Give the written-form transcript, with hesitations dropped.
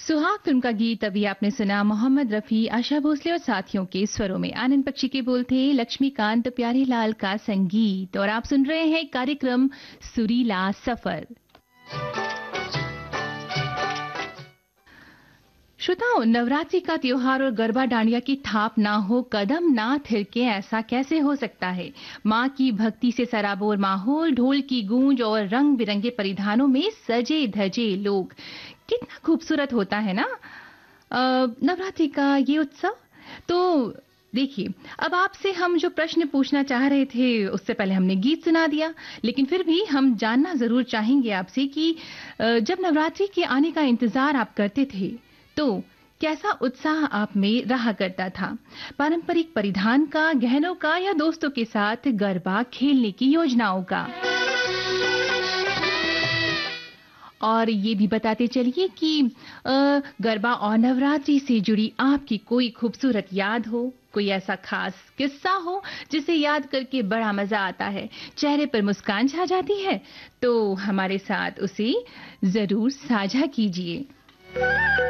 सुहाग फिल्म का गीत अभी आपने सुना। मोहम्मद रफी, आशा भोसले और साथियों के स्वरों में आनंद बख्शी के बोल थे, लक्ष्मीकांत प्यारेलाल का संगीत। और आप सुन रहे हैं कार्यक्रम सुरीला सफर। श्रोताओं, नवरात्रि का त्योहार और गरबा डांडिया की थाप ना हो, कदम ना थिरके, ऐसा कैसे हो सकता है। मां की भक्ति से सराबोर माहौल, ढोल की गूंज और रंग बिरंगे परिधानों में सजे धजे लोग, कितना खूबसूरत होता है ना नवरात्रि का ये उत्सव। तो देखिए, अब आपसे हम जो प्रश्न पूछना चाह रहे थे उससे पहले हमने गीत सुना दिया, लेकिन फिर भी हम जानना जरूर चाहेंगे आपसे कि जब नवरात्रि के आने का इंतजार आप करते थे तो कैसा उत्साह आप में रहा करता था। पारंपरिक परिधान का, गहनों का, या दोस्तों के साथ गरबा खेलने की योजनाओं का। और ये भी बताते चलिए कि गरबा और नवरात्रि से जुड़ी आपकी कोई खूबसूरत याद हो, कोई ऐसा खास किस्सा हो जिसे याद करके बड़ा मजा आता है, चेहरे पर मुस्कान छा जाती है, तो हमारे साथ उसे जरूर साझा कीजिए।